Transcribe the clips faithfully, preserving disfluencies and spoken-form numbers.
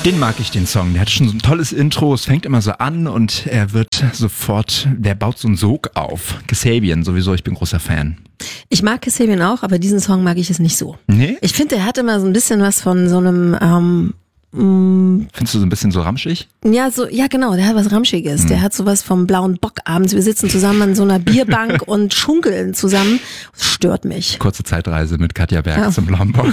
Den mag ich, den Song. Der hat schon so ein tolles Intro. Es fängt immer so an und er wird sofort, der baut so einen Sog auf. Kasabian sowieso, ich bin großer Fan. Ich mag Kasabian auch, aber diesen Song mag ich es nicht so. Nee? Ich finde, er hat immer so ein bisschen was von so einem... Ähm, Findest du so ein bisschen so ramschig? Ja, so, ja genau, der hat was Ramschiges. Mhm. Der hat sowas vom blauen Bock abends. Wir sitzen zusammen an so einer Bierbank und schunkeln zusammen. Das stört mich. Kurze Zeitreise mit Katja Berg ja. zum blauen Bock.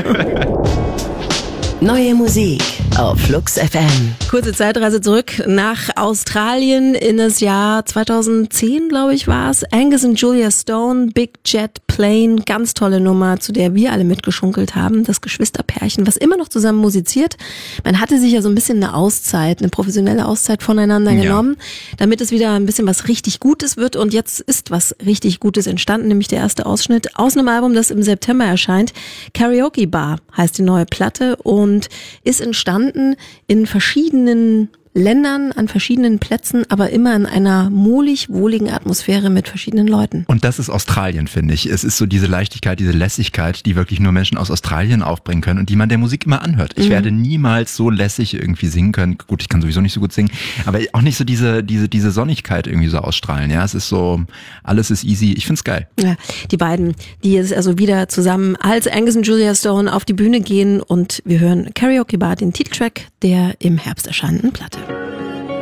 Neue Musik auf Flux F M. Kurze Zeitreise zurück nach Australien in das Jahr zweitausendzehn, glaube ich, war es. Angus und Julia Stone, Big Jet Plane, ganz tolle Nummer, zu der wir alle mitgeschunkelt haben. Das Geschwisterpärchen, was immer noch zusammen musiziert. Man hatte sich ja so ein bisschen eine Auszeit, eine professionelle Auszeit voneinander ja. genommen, damit es wieder ein bisschen was richtig Gutes wird. Und jetzt ist was richtig Gutes entstanden, nämlich der erste Ausschnitt aus einem Album, das im September erscheint. Karaoke Bar heißt die neue Platte und und ist entstanden in verschiedenen Ländern, an verschiedenen Plätzen, aber immer in einer mohlig wohligen Atmosphäre mit verschiedenen Leuten. Und das ist Australien, finde ich. Es ist so diese Leichtigkeit, diese Lässigkeit, die wirklich nur Menschen aus Australien aufbringen können und die man der Musik immer anhört. Ich mhm. werde niemals so lässig irgendwie singen können. Gut, ich kann sowieso nicht so gut singen, aber auch nicht so diese diese diese Sonnigkeit irgendwie so ausstrahlen. Ja, es ist so, alles ist easy. Ich find's geil. Ja, die beiden, die jetzt also wieder zusammen als Angus und Julia Stone auf die Bühne gehen und wir hören Karaoke Bar, den Titeltrack der im Herbst erscheinenden Platte.